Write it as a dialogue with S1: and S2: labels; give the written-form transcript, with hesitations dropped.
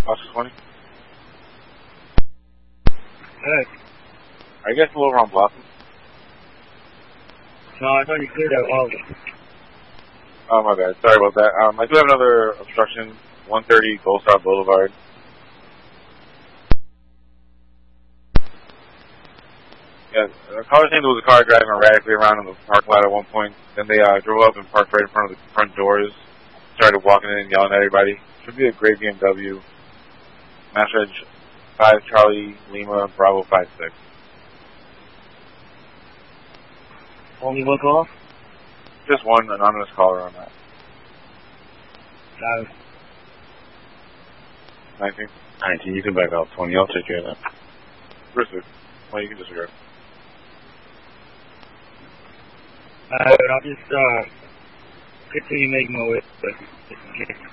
S1: Oscar 20.
S2: Hey.
S1: Are you guys still over on Blossom?
S2: No, I thought you cleared out all of them.
S1: Oh, my bad. Sorry about that. I do have another obstruction, 130 Gold Star Boulevard. Yeah, the caller saying there was a car driving erratically around in the parking lot at one point. Then they drove up and parked right in front of the front doors. Started walking in and yelling at everybody. Should be a gray BMW. Master Edge 5 Charlie Lima Bravo 56.
S2: Only one call?
S1: Just one anonymous caller on that. 19.
S3: 19, you can back out 20. I'll take care of that.
S1: Versus. Well, you can disregard.
S2: I'll just continue making my way, but just in case.